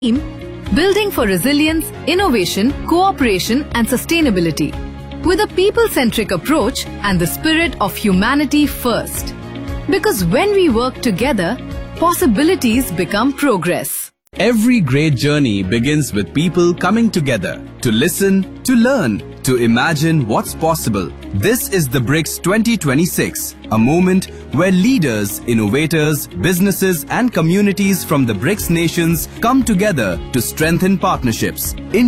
team, building for resilience, innovation, cooperation and sustainability, with a people-centric approach and the spirit of humanity first. Because when we work together, possibilities become progress. Every great journey begins with people coming together to listen, to learn, to imagine what's possible. This is the BRICS 2026, a moment where leaders, innovators, businesses and communities from the BRICS nations come together to strengthen partnerships.